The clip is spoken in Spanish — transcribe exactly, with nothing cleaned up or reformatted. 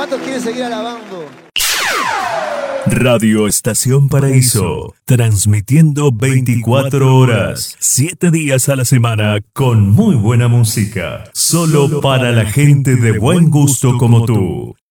¿Cuántos quieren seguir alabando? Radio Estación Paraíso, transmitiendo veinticuatro horas, siete días a la semana, con muy buena música, solo para la gente de buen gusto como tú.